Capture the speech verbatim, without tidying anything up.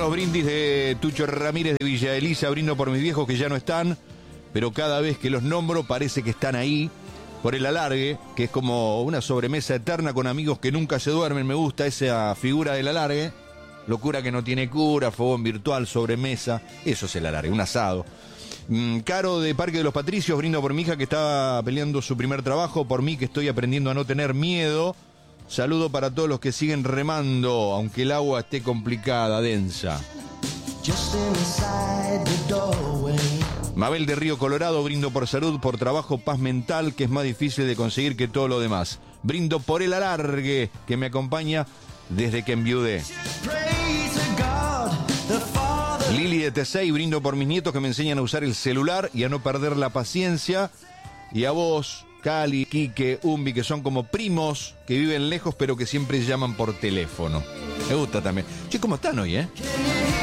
unos brindis de Tucho Ramírez de Villa Elisa, brindo por mis viejos que ya no están, pero cada vez que los nombro parece que están ahí. Por el alargue, que es como una sobremesa eterna con amigos que nunca se duermen. Me gusta esa figura del alargue. Locura que no tiene cura, fogón virtual, sobremesa. Eso es el alargue, un asado. Mm, Caro de Parque de los Patricios, brindo por mi hija que está peleando su primer trabajo, por mí que estoy aprendiendo a no tener miedo. Saludo para todos los que siguen remando, aunque el agua esté complicada, densa. Mabel de Río Colorado, brindo por salud, por trabajo, paz mental, que es más difícil de conseguir que todo lo demás. Brindo por el alargue que me acompaña desde que enviudé. Lili de Tesey, brindo por mis nietos que me enseñan a usar el celular y a no perder la paciencia. Y a vos, Cali, Quique, Umbi, que son como primos que viven lejos pero que siempre llaman por teléfono. Me gusta también. Che, ¿cómo están hoy, eh?